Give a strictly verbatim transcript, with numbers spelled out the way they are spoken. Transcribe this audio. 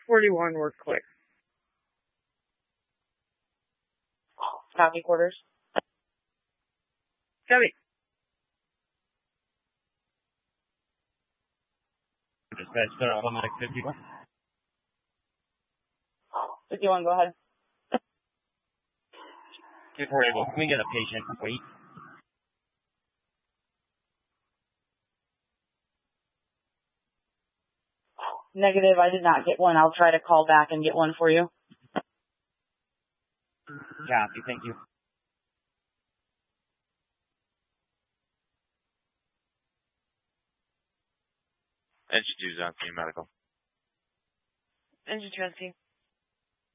forty-one work quick. Copy quarters. Copy. Dispatch, start automatic fifty-one. fifty-one, go ahead. If we're able, can we get a patient? Wait. Negative, I did not get one. I'll try to call back and get one for you. Copy, thank you. Engine two's on team medical. Engine two on team.